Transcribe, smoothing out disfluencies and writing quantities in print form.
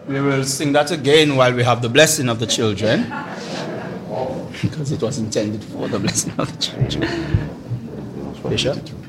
We will sing that again while we have the blessing of the children, because it was intended for the blessing of the children. Bishop?